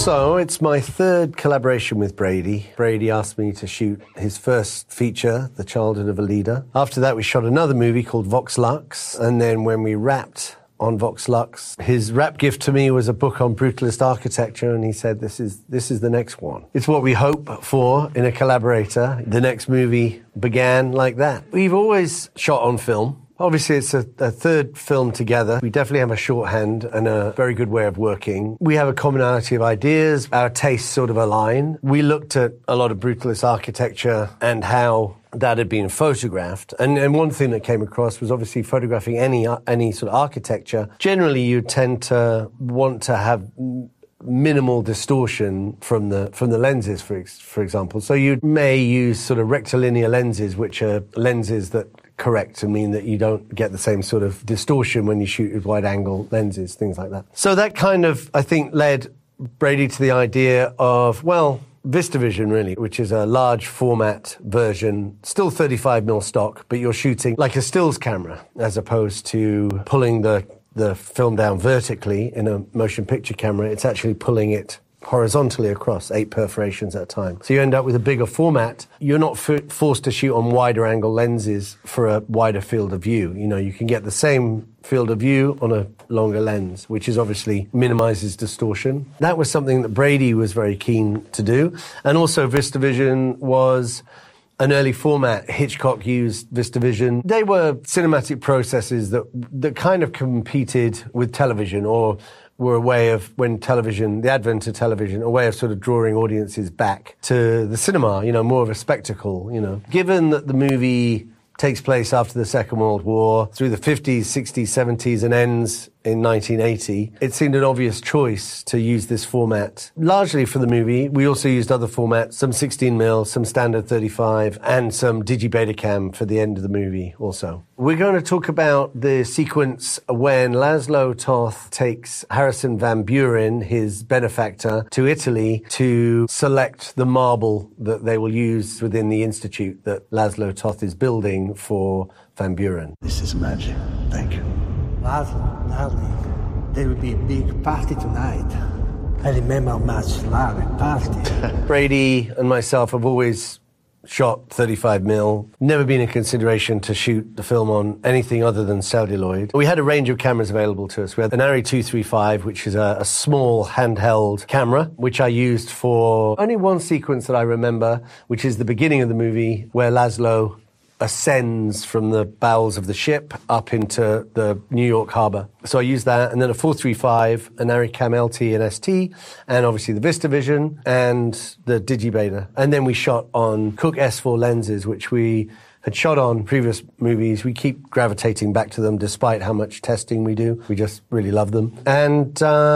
So it's my third collaboration with Brady. Brady asked me to shoot his first feature, The Childhood of a Leader. After that, we shot another movie called Vox Lux. And then when we wrapped on Vox Lux, his wrap gift to me was a book on brutalist architecture, and he said, this is the next one. It's what we hope for in a collaborator. The next movie began like that. We've always shot on film. Obviously, it's a third film together. We definitely have a shorthand and a very good way of working. We have a commonality of ideas. Our tastes sort of align. We looked at a lot of brutalist architecture and how that had been photographed. And one thing that came across was obviously photographing any sort of architecture. Generally, you tend to want to have minimal distortion from the lenses, for example. So you may use sort of rectilinear lenses, which are lenses that correct and mean that you don't get the same sort of distortion when you shoot with wide-angle lenses, things like that. So that kind of, I think, led Brady to the idea of, well, VistaVision, really, which is a large format version, still 35mm stock, but you're shooting like a stills camera, as opposed to pulling the film down vertically in a motion picture camera. It's actually pulling it horizontally across 8 perforations at a time. So you end up with a bigger format. You're not forced to shoot on wider angle lenses for a wider field of view. You know, you can get the same field of view on a longer lens, which is obviously minimizes distortion. That was something that Brady was very keen to do. And also VistaVision was an early format. Hitchcock used VistaVision. They were cinematic processes that kind of competed with television, or were a way of, when television, the advent of television, a way of sort of drawing audiences back to the cinema, you know, more of a spectacle, you know. Given that the movie takes place after the Second World War, through the 50s, 60s, 70s, and ends in 1980, it seemed an obvious choice to use this format. Largely for the movie, we also used other formats, some 16mm, some standard 35, and some Digibetacam for the end of the movie also. We're going to talk about the sequence when Laszlo Toth takes Harrison Van Buren, his benefactor, to Italy to select the marble that they will use within the institute that Laszlo Toth is building for Van Buren. This is magic. Thank you. Laszlo, darling, there will be a big party tonight. I remember how much love and party. Brady and myself have always shot 35mm. Never been a consideration to shoot the film on anything other than celluloid. We had a range of cameras available to us. We had an ARRI 235, which is a small handheld camera, which I used for only one sequence that I remember, which is the beginning of the movie where Laszlo ascends from the bowels of the ship up into the New York harbor. So I used that, and then a 435, an ARRI Cam LT and ST, and obviously the VistaVision and the Digibeta. And then we shot on Cooke S4 lenses, which we had shot on previous movies. We keep gravitating back to them despite how much testing we do. We just really love them. And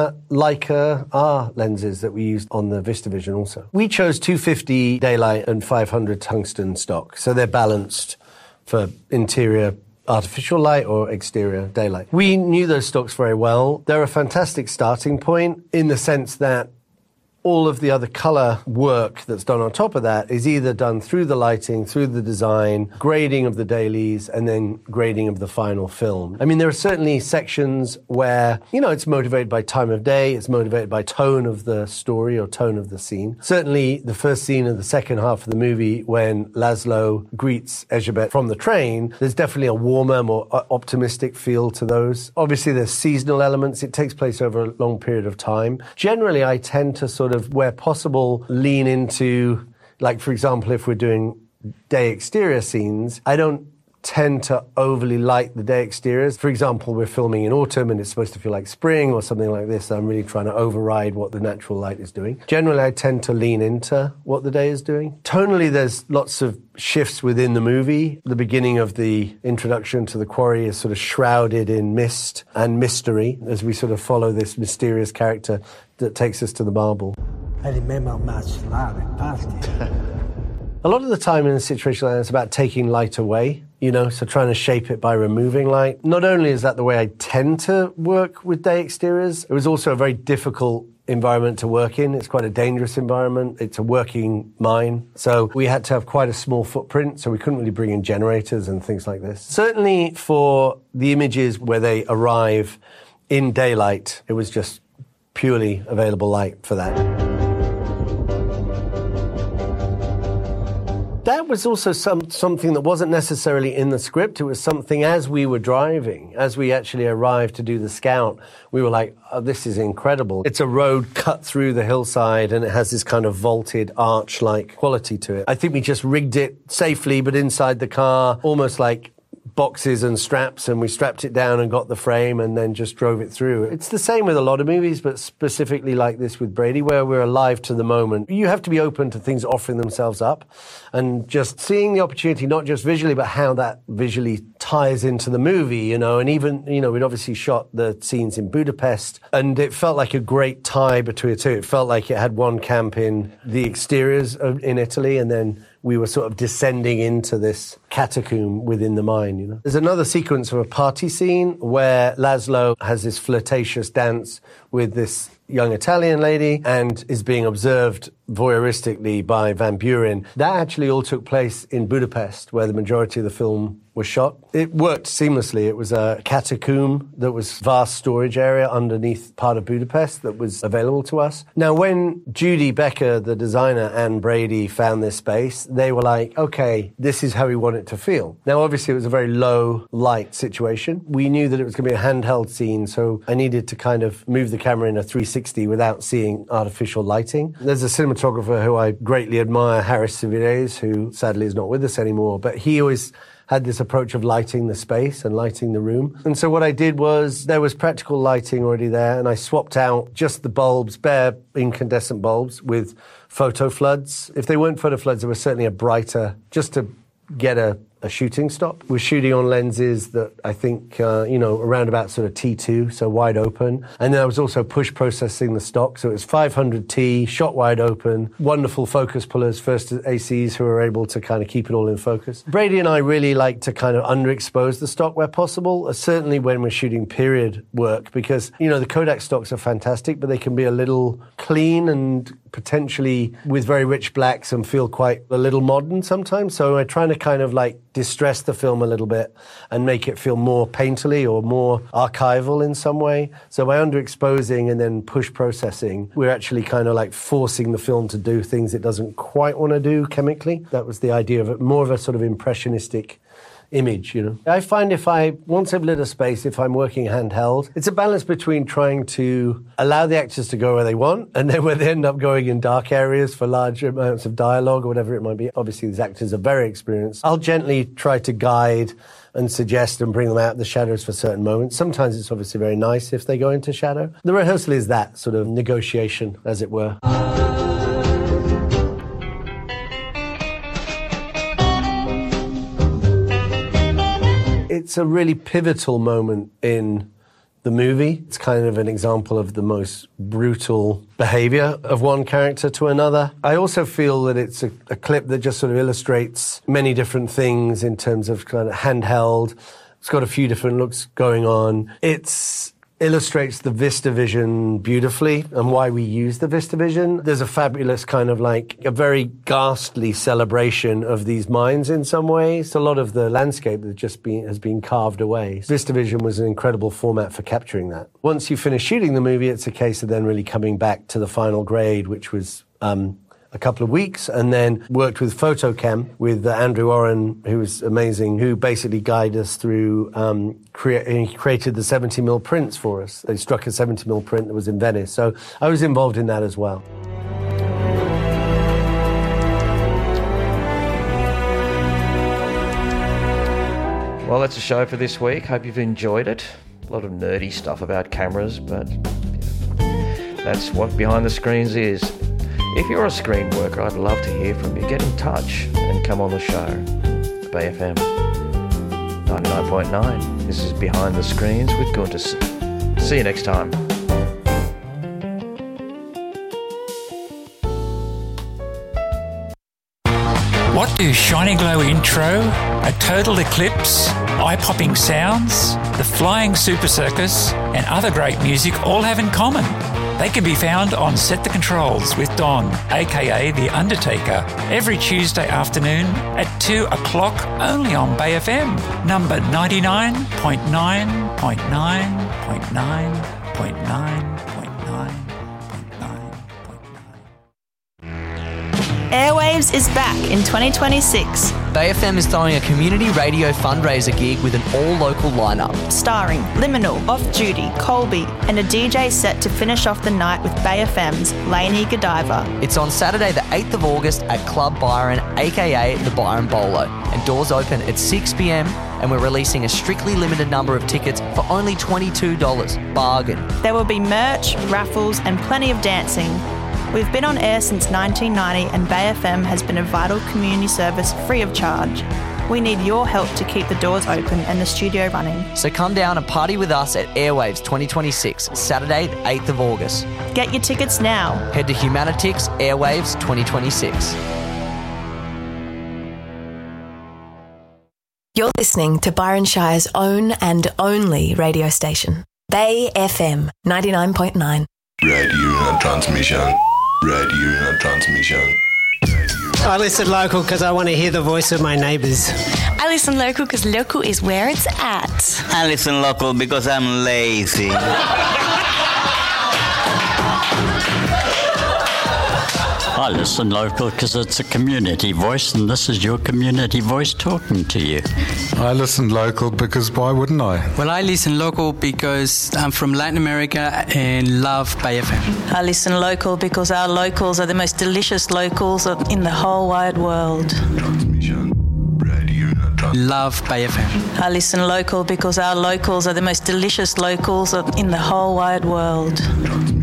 Leica R lenses that we used on the VistaVision also. We chose 250 daylight and 500 tungsten stock, so they're balanced for interior artificial light or exterior daylight. We knew those stocks very well. They're a fantastic starting point in the sense that all of the other color work that's done on top of that is either done through the lighting, through the design, grading of the dailies, and then grading of the final film. I mean, there are certainly sections where, you know, it's motivated by time of day, it's motivated by tone of the story or tone of the scene. Certainly the first scene of the second half of the movie when Laszlo greets Ejebet from the train, there's definitely a warmer, more optimistic feel to those. Obviously there's seasonal elements. It takes place over a long period of time. Generally, I tend to sort of, where possible, lean into, like, for example, if we're doing day exterior scenes, I don't tend to overly light the day exteriors. For example, we're filming in autumn and it's supposed to feel like spring or something like this. I'm really trying to override what the natural light is doing. Generally, I tend to lean into what the day is doing. Tonally, there's lots of shifts within the movie. The beginning of the introduction to the quarry is sort of shrouded in mist and mystery as we sort of follow this mysterious character that takes us to the marble. I remember how much love and party. A lot of the time in a situation like that, it's about taking light away, you know, so trying to shape it by removing light. Not only is that the way I tend to work with day exteriors, it was also a very difficult environment to work in. It's quite a dangerous environment. It's a working mine. So we had to have quite a small footprint, so we couldn't really bring in generators and things like this. Certainly for the images where they arrive in daylight, it was just purely available light for that. That was also something that wasn't necessarily in the script. It was something as we were driving, as we actually arrived to do the scout, we were like, oh, this is incredible. It's a road cut through the hillside and it has this kind of vaulted arch-like quality to it. I think we just rigged it safely, but inside the car, almost like boxes and straps, and we strapped it down and got the frame and then just drove it through. It's the same with a lot of movies, but specifically like this with Brady, where we're alive to the moment. You have to be open to things offering themselves up and just seeing the opportunity, not just visually, but how that visually ties into the movie, you know, and even, you know, we'd obviously shot the scenes in Budapest and it felt like a great tie between the two. It felt like it had one camp in the exteriors in Italy and then we were sort of descending into this catacomb within the mine, you know. There's another sequence of a party scene where Laszlo has this flirtatious dance with this young Italian lady and is being observed voyeuristically by Van Buren. That actually all took place in Budapest, where the majority of the film was shot. It worked seamlessly. It was a catacomb that was vast storage area underneath part of Budapest that was available to us. Now, when Judy Becker, the designer, and Brady found this space, they were like, okay, this is how we want it to feel. Now, obviously, it was a very low light situation. We knew that it was going to be a handheld scene, so I needed to kind of move the camera in a 360 without seeing artificial lighting. There's a cinematographer who I greatly admire, Harris Civides, who sadly is not with us anymore, but he always had this approach of lighting the space and lighting the room. And so what I did was, there was practical lighting already there, and I swapped out just the bulbs, bare incandescent bulbs, with photo floods. If they weren't photo floods, there was certainly a brighter, just to get a shooting stop. We're shooting on lenses that I think, around about sort of T2, so wide open. And then I was also push processing the stock, so it was 500T, shot wide open, wonderful focus pullers, first ACs who are able to kind of keep it all in focus. Brady and I really like to kind of underexpose the stock where possible, certainly when we're shooting period work, because, you know, the Kodak stocks are fantastic, but they can be a little clean and potentially with very rich blacks and feel quite a little modern sometimes. So we're trying to kind of like distress the film a little bit and make it feel more painterly or more archival in some way. So by underexposing and then push processing, we're actually kind of like forcing the film to do things it doesn't quite want to do chemically. That was the idea of it, more of a sort of impressionistic image, you know. I find once I've lit a space, if I'm working handheld, it's a balance between trying to allow the actors to go where they want, and then when they end up going in dark areas for large amounts of dialogue or whatever it might be. Obviously, these actors are very experienced. I'll gently try to guide and suggest and bring them out of the shadows for certain moments. Sometimes it's obviously very nice if they go into shadow. The rehearsal is that sort of negotiation, as it were. It's a really pivotal moment in the movie. It's kind of an example of the most brutal behavior of one character to another. I also feel that it's a clip that just sort of illustrates many different things in terms of kind of handheld. It's got a few different looks going on. It illustrates the VistaVision beautifully and why we use the VistaVision. There's a fabulous kind of like a very ghastly celebration of these mines in some ways. A lot of the landscape that has been carved away. VistaVision was an incredible format for capturing that. Once you finish shooting the movie, it's a case of then really coming back to the final grade, which was a couple of weeks, and then worked with Photochem with Andrew Oren, who was amazing, who basically guided us through, he created the 70mm prints for us. They struck a 70mm print that was in Venice. So I was involved in that as well. Well, that's a show for this week. Hope you've enjoyed it. A lot of nerdy stuff about cameras, but that's what Behind the Screens is. If you're a screen worker, I'd love to hear from you. Get in touch and come on the show. Bay FM 99.9. This is Behind the Screens with Gunter. See you next time. What do Shiny Glow Intro, A Total Eclipse, eye-popping sounds, The Flying Super Circus, and other great music all have in common? They can be found on Set the Controls with Don, aka The Undertaker, every Tuesday afternoon at 2 o'clock only on Bay FM, number 99.9.9.9.9.9.9. Airwaves is back in 2026. Bay FM is throwing a community radio fundraiser gig with an all-local lineup. Starring Liminal, Off Duty, Colby, and a DJ set to finish off the night with Bay FM's Lainey Godiva. It's on Saturday the 8th of August at Club Byron, aka the Byron Bolo, and doors open at 6 p.m, and we're releasing a strictly limited number of tickets for only $22. Bargain. There will be merch, raffles, and plenty of dancing. We've been on air since 1990 and Bay FM has been a vital community service free of charge. We need your help to keep the doors open and the studio running. So come down and party with us at Airwaves 2026, Saturday the 8th of August. Get your tickets now. Head to Humanitix Airwaves 2026. You're listening to Byron Shire's own and only radio station, Bay FM 99.9. Radio transmission. Radio transmission. I listen local because I want to hear the voice of my neighbours. I listen local because local is where it's at. I listen local because I'm lazy. I listen local because it's a community voice, and this is your community voice talking to you. I listen local because why wouldn't I? Well, I listen local because I'm from Latin America and love Bay FM. I listen local because our locals are the most delicious locals in the whole wide world. Love Bay FM. I listen local because our locals are the most delicious locals in the whole wide world.